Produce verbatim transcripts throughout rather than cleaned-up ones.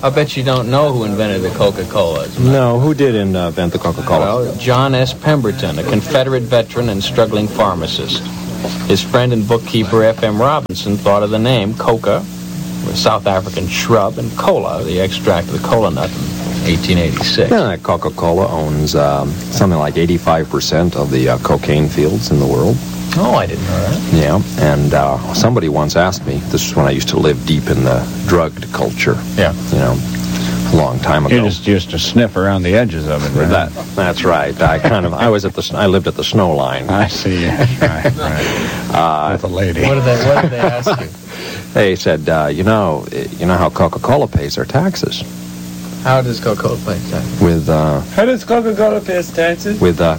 I bet you don't know who invented the Coca-Cola. No, who did invent the Coca-Cola? Well, John S. Pemberton, a Confederate veteran and struggling pharmacist. His friend and bookkeeper F M Robinson thought of the name Coca, a South African shrub, and cola, the extract of the cola nut, in eighteen eighty-six. Yeah, Coca-Cola owns um, something like eighty-five percent of the uh, cocaine fields in the world. Oh, I didn't know that. Yeah, and uh, somebody once asked me, this is when I used to live deep in the drugged culture. Yeah. You know, a long time ago. You just used to sniff around the edges of it, right? That, that's right. I kind of, I was at the, I lived at the snow line. I see. Right, right. Uh, With a lady. What did they, what did they ask you? They said, uh, you know, you know how Coca-Cola pays their taxes? How does Coca-Cola pay taxes? With, uh... How does Coca-Cola pay its taxes? With, uh...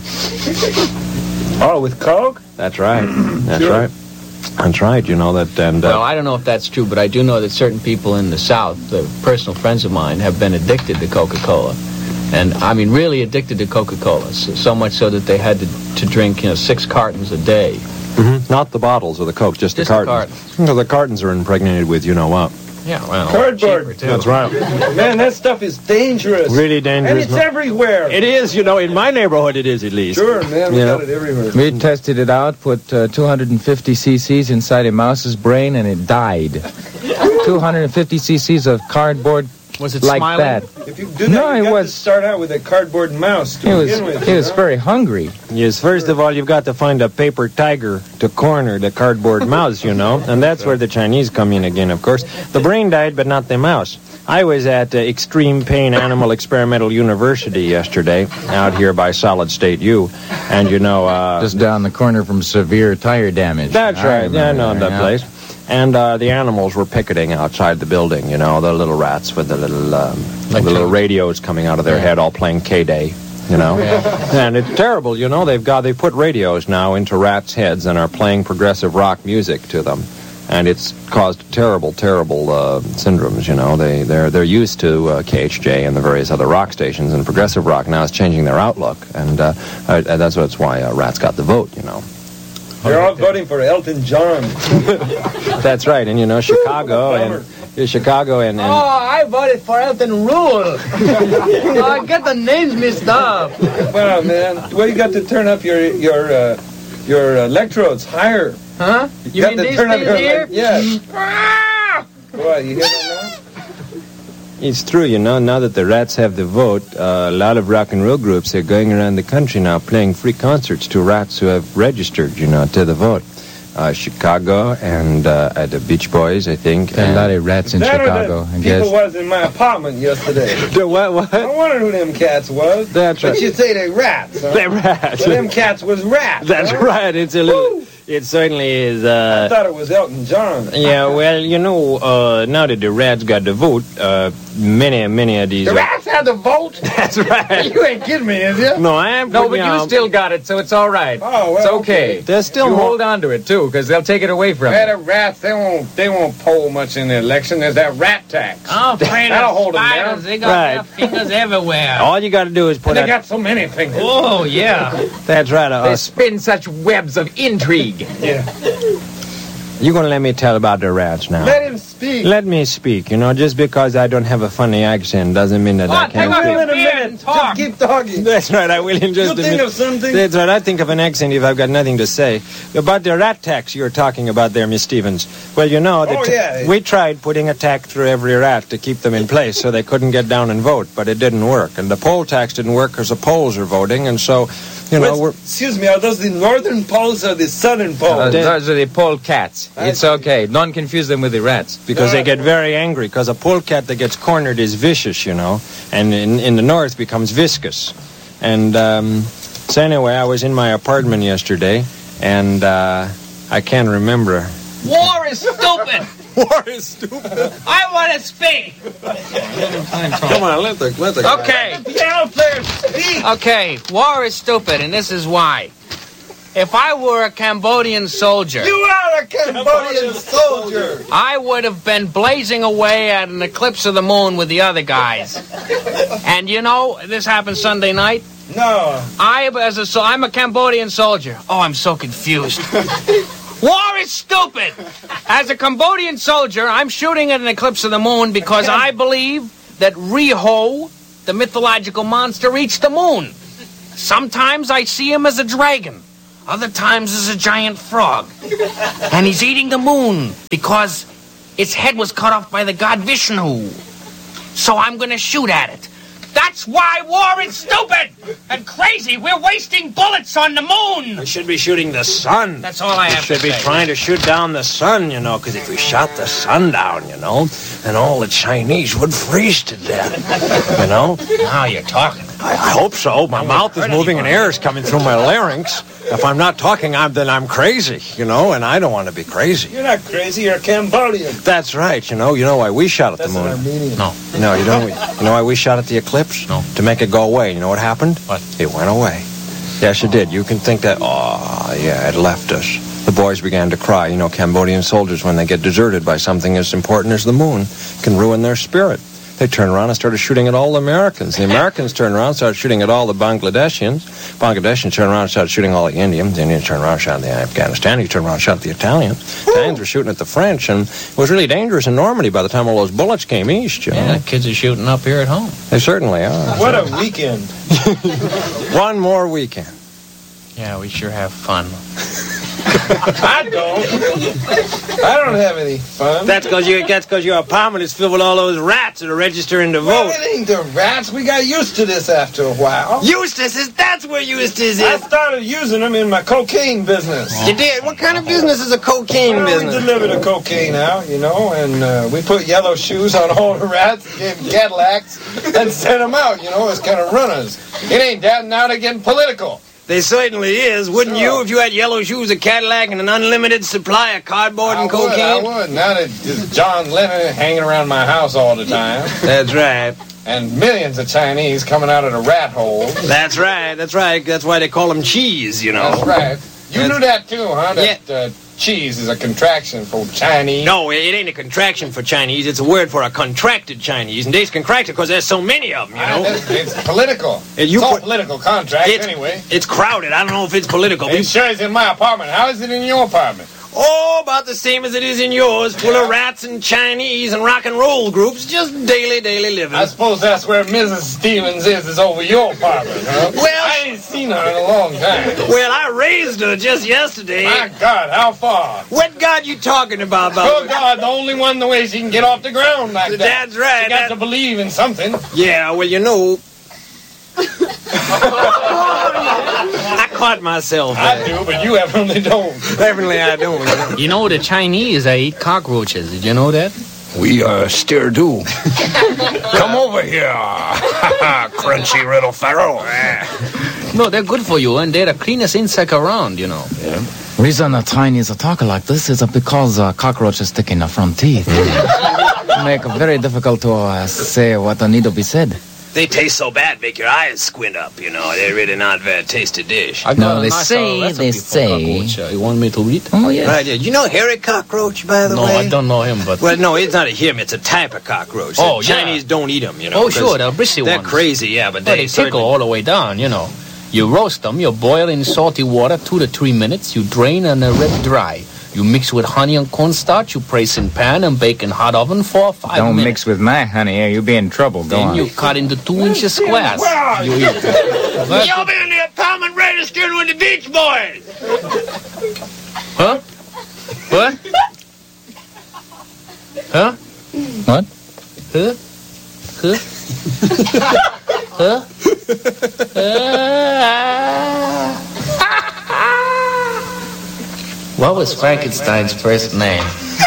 Oh, with Coke? That's right. That's Sure. right. That's right, you know that, and... Uh, Well, I don't know if that's true, but I do know that certain people in the South, the personal friends of mine, have been addicted to Coca-Cola. And, I mean, really addicted to Coca-Cola, so, so much so that they had to, to drink, you know, six cartons a day. Mm-hmm. Not the bottles of the Coke, just, Just the the cartons. cartons. You know, the cartons are impregnated with you know what. Yeah, well, Cardboard. cheaper, too. That's right. Man, that stuff is dangerous. Really And dangerous. it's everywhere. It is, you know, in my neighborhood it is at least. Sure, man, we Yeah. got it everywhere. We tested it out, put uh, two hundred fifty cc's inside a mouse's brain, and it died. two hundred fifty cc's of cardboard Was it like smiling? that. If you do that, No, you it got was- to start out with a cardboard mouse to It was, begin with. it was you know? very hungry. Yes, first of all, you've got to find a paper tiger to corner the cardboard mouse, you know, and that's where the Chinese come in again, of course. The brain died, but not the mouse. I was at uh, Extreme Pain Animal Experimental University yesterday, out here by Solid State U, and you know... Uh, Just down the corner from severe tire damage. That's I right. Yeah, I know remember that yeah. place. And uh, the animals were picketing outside the building, you know, the little rats with the little um, the little radios coming out of their head, all playing K-Day, you know. And it's terrible, you know. They've got they put radios now into rats' heads and are playing progressive rock music to them, and it's caused terrible, terrible uh, syndromes. You know, they they're they're used to uh, K H J and the various other rock stations, and progressive rock now is changing their outlook, and uh, uh, that's that's why uh, rats got the vote, you know. They're all voting for Elton John. That's right, and you know Chicago and uh, Chicago and, and Oh, I voted for Elton Rule. I get the names mixed up. Wow, man. Well, you got to turn up your your uh, your electrodes higher. Huh? You got mean to these turn up things your here? elec- Yes. Boy, you hear that It's true, you know, now that the rats have the vote, uh, a lot of rock and roll groups are going around the country now playing free concerts to rats who have registered, you know, to the vote. Uh, Chicago and uh, at the Beach Boys, I think. There are a lot of rats in now? That or Chicago, the I people guess. was in my apartment yesterday. The what, what? I wondered who them cats was. That's But right. you say they rats, huh? They're rats. Well, them cats was rats. That's huh? right. It's a little... It certainly is... I Uh, thought it was Elton John. yeah, well, you know, uh, now that the rats got the vote, uh, many, many of these... The rats had the vote? That's right. You ain't kidding me, is you? No, I am... No, but putting you out- still got it, so it's all right. Oh, well, It's okay. There's still You more... hold on to it, too, because they'll take it away from Yeah, you. the rats, they won't, they won't poll much in the election. There's that rat tax. I'm afraid That'll of hold 'em down. spiders. They got Right. their fingers everywhere. All you got to do is put And they that... got so many fingers. Oh, yeah. That's right. Uh, They spin such webs of intrigue. Yeah. You're going to let me tell about the rats now. Let him speak. Let me speak. You know, just because I don't have a funny accent doesn't mean that I What? can't Hang on speak. a Wait a minute minute. and talk. Just keep talking. That's right, I will in just You a think minute. of something? That's right, I think of an accent if I've got nothing to say. About the rat tax you're talking about there, Miss Stevens. Well, you know, the Oh, ta- yeah. we tried putting a tax through every rat to keep them in place so they couldn't get down and vote, but it didn't work. And the poll tax didn't work because the polls are voting, and so, you know, What's- we're... excuse me, are those the northern poles or the southern Uh, poles? those are the polecats. I It's see. okay. Don't confuse them with the rats. Because No, they get very angry, because a polecat that gets cornered is vicious, you know, and in, in the north becomes viscous. And um, so anyway, I was in my apartment yesterday, and uh, I can't remember. War is stupid. War is stupid. I want to speak. Come on, let the, let the Okay. Piano player, speak! Okay, war is stupid, and this is why. If I were a Cambodian soldier, You are a Cambodian soldier! I would have been blazing away at an eclipse of the moon with the other guys. And you know, this happened Sunday night. No. I, as a, so I'm a Cambodian soldier. Oh, I'm so confused. War is stupid. As a Cambodian soldier, I'm shooting at an eclipse of the moon because I believe that Riho, the mythological monster, reached the moon. Sometimes I see him as a dragon, other times as a giant frog. And he's eating the moon because its head was cut off by the god Vishnu. So I'm gonna shoot at it. That's why war is stupid and crazy. We're wasting bullets on the moon. We should be shooting the sun. That's all I have We should to be say. trying to shoot down the sun, you know, because if we shot the sun down, you know, then all the Chinese would freeze to death, you know? Now you're talking. I, I hope so. My mouth is moving and air is coming through my larynx. If I'm not talking, I'm, then I'm crazy, you know, and I don't want to be crazy. You're not crazy, you're Cambodian. That's right, you know. You know why we shot at That's the an moon? Armenian. No. No, you don't. You know why we shot at the eclipse? No. To make it go away. You know what happened? What? It went away. Yes, it did. You can think that, oh, yeah, it left us. The boys began to cry. You know, Cambodian soldiers, when they get deserted by something as important as the moon, can ruin their spirit. They turned around and started shooting at all the Americans. The Americans turned around and started shooting at all the Bangladeshians. Bangladeshians turned around and started shooting all the Indians. The Indians turned around and shot at the Afghanistan. Turned around and shot at the Italians. The Italians were shooting at the French, and it was really dangerous in Normandy by the time all those bullets came east, you know. Yeah, kids are shooting up here at home. They certainly are. What a weekend. One more weekend. Yeah, we sure have fun. I don't. I don't have any fun. That's because you, that's because your apartment is filled with all those rats that are registering to Well, vote. it ain't the rats. We got used to this after a while. Eustace is, that's where Eustace I is. started using them in my cocaine business. You did? What kind of business is a cocaine Well, we business? delivered the cocaine out, you know, and uh, we put yellow shoes on all the rats, and gave them Cadillacs, and sent them out, you know, as kind of runners. It ain't that now they're getting political. They certainly is. Wouldn't Sure. you if you had yellow shoes, a Cadillac, and an unlimited supply of cardboard and I would, cocaine? I would. Now that just John Lennon hanging around my house all the time, That's right. and millions of Chinese coming out of the rat hole. That's right. That's right. That's why they call them cheese, you know. That's right. You That's- knew that too, huh? That uh, cheese is a contraction for Chinese. No, it ain't a contraction for Chinese. It's a word for a contracted Chinese. And they's contracted because there's so many of them, you Ah, know. It's, it's political. And you it's all put- political contracts It's, anyway. it's crowded. I don't know if it's political. It sure is in my apartment. How is it in your apartment? Oh, about the same as it is in yours, full Yeah. of rats and Chinese and rock and roll groups, just daily, daily living. I suppose that's where Missus Stevens is, is over your apartment, huh? Well- I ain't seen her in a long time. Well, I raised her just yesterday. My God, how far? What God you talking about, Oh, Bob? God, the only one the way she can get off the ground like that. That's right. She got That- to believe in something. Yeah, well, you know... I caught myself I there. do, but you evidently don't. Definitely I don't. You know. You know, the Chinese, they eat cockroaches. Did you know that? We uh, still do. Come over here, crunchy little fellow. No, they're good for you, and they're the cleanest insect around, you know. Reason the Chinese talk like this is because uh, cockroaches stick in the front teeth. Make it very difficult to uh, say what need to be said. They taste so bad, make your eyes squint up, you know. They're really not very tasty dish. I got No, a they nice, say- uh, recipe they for say- cockroach. Uh, you want me to read? Oh, yes. Right, yeah. You know Harry Cockroach, by the No, way? I don't know him, but... Well, no, it's not a him. It's a type of cockroach. Oh, The yeah. Chinese don't eat them, you know. Oh, 'cause sure, they're bristly They're ones. crazy, yeah, but But they, they tickle certainly... all the way down, you know. You roast them, you boil in salty water two to three minutes, you drain and uh, red dry. You mix with honey and cornstarch, you place in pan and bake in hot oven for five Don't minutes. mix with my honey. Here, you be in trouble. Go Then on. you cut into two inches squares. You eat. You'll be in the apartment registering with the Beach Boys! Huh? What? Huh? What? Huh? Huh? huh? What was Frankenstein's first name?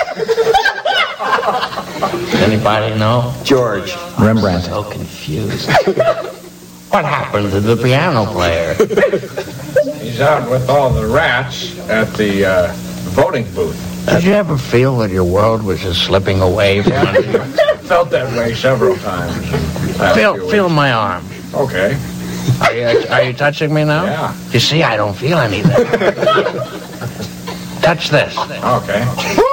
Anybody know? George. Rembrandt. So confused. What happened to the piano player? He's out with all the rats at the uh, voting booth. Did you ever feel that your world was just slipping away from under you? Felt that way several times. last few Feel, weeks. feel my arm. Okay. Are you, are you touching me now? Yeah. You see, I don't feel anything. Touch this. Okay.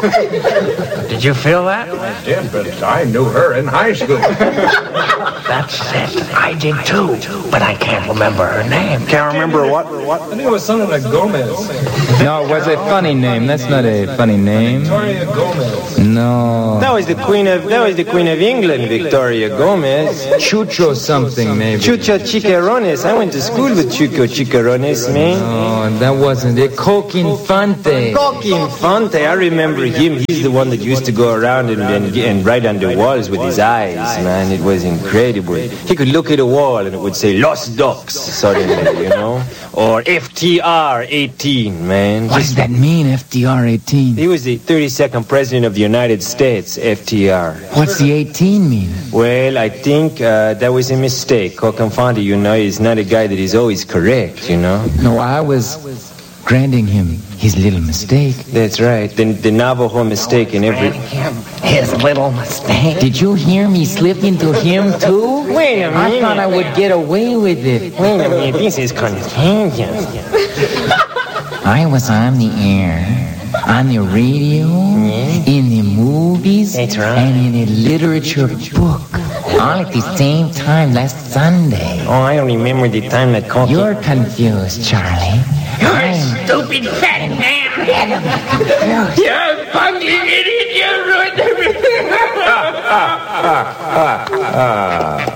Did you feel that? I did, but I knew her in high school. That's it. I did too, but I can't remember her name. Can't remember what? What? I think it was something like Gomez. No, it was a funny name. That's not a funny name. Victoria Gomez. No. That was the Queen of that was the Queen of England, Victoria Gomez. Chucho something, maybe. Chucho Chicarones. I went to school with Chucho Chicarones, man. No, that wasn't it. Coke Infante. Coque Infante. I remember him. He's the one that used to go around and, and, and write on the walls with his eyes, man. It was incredible. He could look at a wall and it would say Lost Ducks suddenly, you know? Or F T R eighteen, man. What does that mean, F D R eighteen? He was the thirty-second president of the United States, F T R. What's the eighteen mean? Well, I think uh, that was a mistake. Coque Infante, you know, is not a guy that is always correct, you know? No, I was granting him his little mistake. That's right. The, the Navajo mistake in every... His little mistake. Did you hear me slip into him, too? Wait a minute. I thought I would get away with it. Wait a minute. This is contagious. I was on the air, on the radio, in the movies, That's right. and in a literature book, all at the same time last Sunday. Oh, I don't remember the time that Coque... You're confused, Charlie. You're a stupid fat man. You're a bungling idiot. You ruined everything.